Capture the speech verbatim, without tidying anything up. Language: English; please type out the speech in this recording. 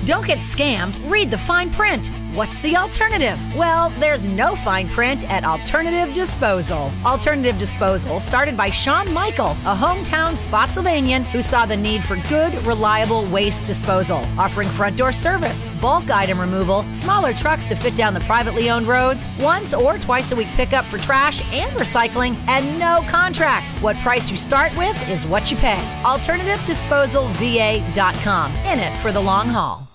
Don't get scammed. Read the fine print. What's the alternative? Well, there's no fine print at Alternative Disposal. Alternative Disposal started by Sean Michael, a hometown Spotsylvanian who saw the need for good, reliable waste disposal, offering front door service, bulk item removal, smaller trucks to fit down the privately owned roads, once or twice a week pickup for trash and recycling, and no contract. What price you start with is what you pay. alternative disposal v a dot com. In it for the long haul.